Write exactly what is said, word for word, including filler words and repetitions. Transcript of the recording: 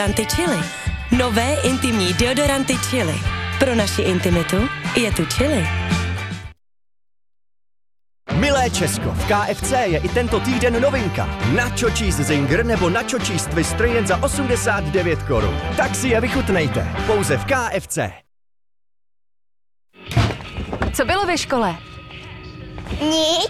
Deodoranty Chili. Nové intimní deodoranty Chili. Pro naši intimitu je tu Chili. Milé Česko, v K F C je i tento týden novinka. Nacho Cheese Zinger nebo Nacho Cheese Twister jen za osmdesát devět korun. Tak si je vychutnejte. Pouze v K F C. Co bylo ve škole? Nic.